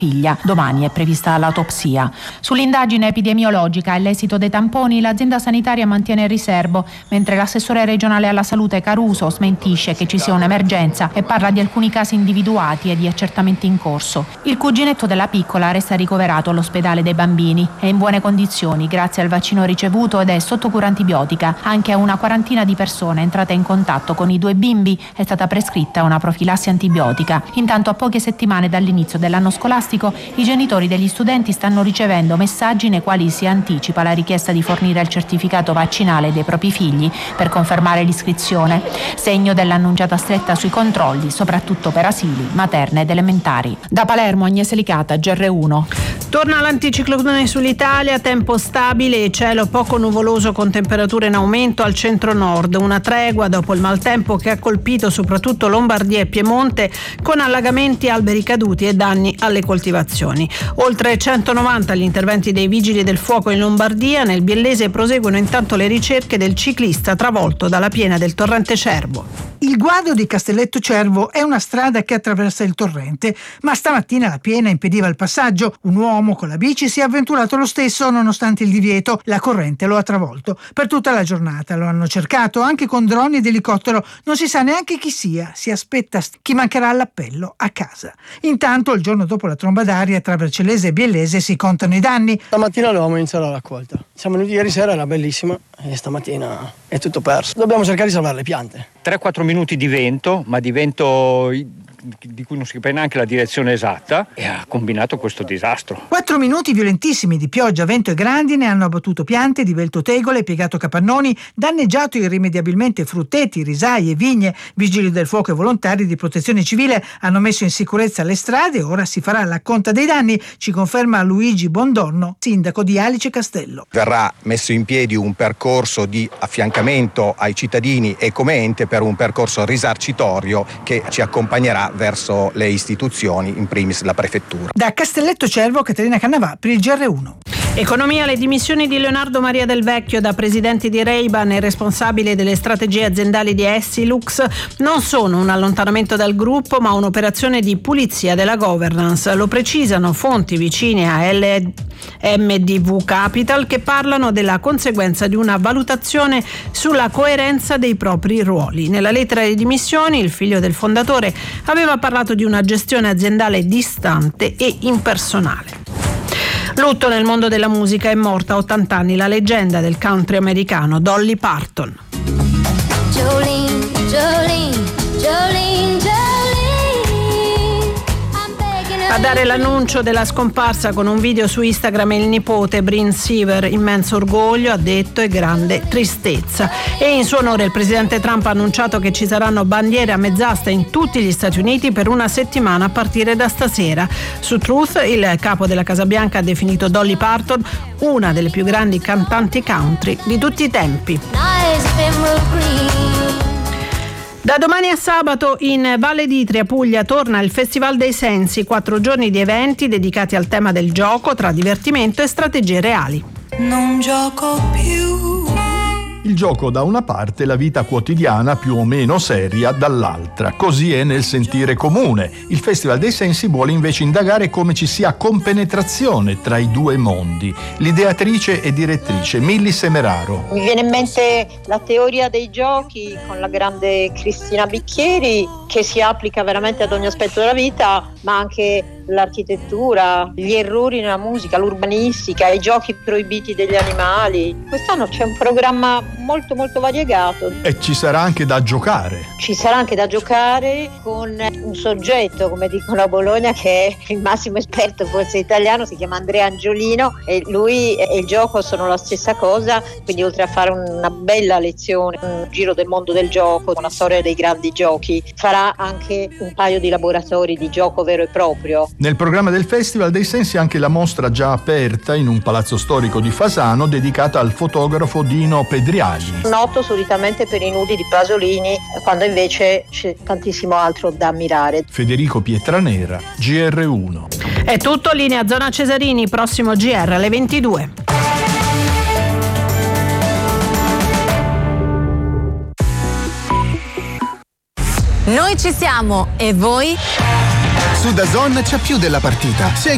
figlia. Domani è prevista l'autopsia. Sull'indagine epidemiologica e l'esito dei tamponi l'azienda sanitaria mantiene il riservo, mentre l'assessore regionale alla salute Caruso smentisce che ci sia un'emergenza e parla di alcuni casi individuati e di accertamenti in corso. Il cuginetto della piccola resta ricoverato all'ospedale dei bambini. È in buone condizioni grazie al vaccino ricevuto ed è sotto cura antibiotica. Anche a una quarantina di persone entrate in contatto con i 2 bimbi è stata prescritta una profilassi antibiotica. Intanto, a poche settimane dall'inizio dell'anno scolastico, i genitori degli studenti stanno ricevendo messaggi nei quali si anticipa la richiesta di fornire il certificato vaccinale dei propri figli per confermare l'iscrizione, segno dell'annunciata stretta sui controlli, soprattutto per asili, materne ed elementari. Da Palermo, Agnese Licata, GR1. Torna l'anticiclone sull'Italia, tempo stabile e cielo poco nuvoloso con temperature in aumento al centro-nord. Una tregua dopo il maltempo che ha colpito soprattutto Lombardia e Piemonte, con allagamenti, alberi caduti e danni alle coltivazioni. Oltre 190 gli interventi dei vigili del fuoco in Lombardia. Nel Biellese proseguono intanto le ricerche del ciclista travolto dalla piena del torrente Cervo. Il guado di Castelletto Cervo è una strada che attraversa il torrente, ma stamattina la piena impediva il passaggio. Un uomo con la bici si è avventurato lo stesso nonostante il divieto. La corrente lo ha travolto. Per tutta la giornata lo hanno cercato, anche con droni ed elicottero. Non si sa neanche chi sia. Si aspetta chi mancherà all'appello a casa. Intanto, il giorno dopo la tromba d'aria tra Vercellese e Biellese si contano i danni. Stamattina dovevamo iniziare la raccolta. Siamo venuti ieri sera, era bellissima, e stamattina è tutto perso. Dobbiamo cercare di salvare le piante. 3-4 minuti di vento, ma di vento di cui non si capisce neanche la direzione esatta, e ha combinato questo disastro. 4 minuti violentissimi di pioggia, vento e grandine hanno abbattuto piante, divelto tegole, piegato capannoni, danneggiato irrimediabilmente frutteti, risai e vigne. Vigili del fuoco e volontari di protezione civile hanno messo in sicurezza le strade e ora si farà la conta dei danni, ci conferma Luigi Bondorno, sindaco di Alice Castello. Verrà messo in piedi un percorso di affiancamento ai cittadini e come ente per un percorso risarcitorio che ci accompagnerà verso le istituzioni, in primis la prefettura. Da Castelletto Cervo, Caterina Cannavà per il GR1. Economia, le dimissioni di Leonardo Maria Del Vecchio da presidente di Ray-Ban e responsabile delle strategie aziendali di Essilux non sono un allontanamento dal gruppo, ma un'operazione di pulizia della governance. Lo precisano fonti vicine a LMDV Capital, che parlano della conseguenza di una valutazione sulla coerenza dei propri ruoli. Nella lettera di dimissioni il figlio del fondatore aveva parlato di una gestione aziendale distante e impersonale. Lutto nel mondo della musica, è morta a 80 anni la leggenda del country americano Dolly Parton. Jolene, Jolene, Jolene, Jolene. A dare l'annuncio della scomparsa con un video su Instagram il nipote Bryn Seaver. Immenso orgoglio, ha detto, e grande tristezza. E in suo onore il presidente Trump ha annunciato che ci saranno bandiere a mezz'asta in tutti gli Stati Uniti per una settimana a partire da stasera. Su Truth il capo della Casa Bianca ha definito Dolly Parton una delle più grandi cantanti country di tutti i tempi. Da domani a sabato in Valle d'Itria, Puglia, torna il Festival dei Sensi, 4 giorni di eventi dedicati al tema del gioco tra divertimento e strategie reali. Non gioco più. Il gioco da una parte, la vita quotidiana più o meno seria dall'altra. Così è nel sentire comune. Il Festival dei Sensi vuole invece indagare come ci sia compenetrazione tra i due mondi. L'ideatrice e direttrice Milly Semeraro. Mi viene in mente la teoria dei giochi con la grande Cristina Bicchieri, che si applica veramente ad ogni aspetto della vita, ma anche l'architettura, gli errori nella musica, l'urbanistica, i giochi proibiti degli animali. Quest'anno c'è un programma molto molto variegato. E ci sarà anche da giocare. Ci sarà anche da giocare con un soggetto, come dicono a Bologna, che è il massimo esperto forse italiano, si chiama Andrea Angiolino, e lui e il gioco sono la stessa cosa, quindi oltre a fare una bella lezione, un giro del mondo del gioco, una storia dei grandi giochi, farà anche un paio di laboratori di gioco vero e proprio. Nel programma del Festival dei Sensi anche la mostra già aperta in un palazzo storico di Fasano dedicata al fotografo Dino Pedriali. Noto solitamente per i nudi di Pasolini, quando invece c'è tantissimo altro da ammirare. Federico Pietranera, GR1. È tutto, linea Zona Cesarini, prossimo GR alle 22. Noi ci siamo, e voi? Su DAZN c'è più della partita.